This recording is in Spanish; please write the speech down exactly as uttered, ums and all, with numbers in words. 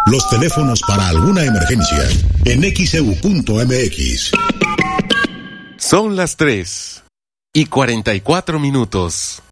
Los teléfonos para alguna emergencia en X E U punto M X. Son las tres y cuarenta y cuatro minutos.